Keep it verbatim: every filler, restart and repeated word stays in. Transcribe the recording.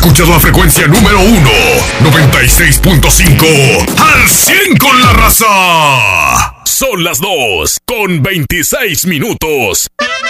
Escuchas la frecuencia número uno, noventa y seis punto cinco, al cien con la raza. Son las dos con veintiséis minutos.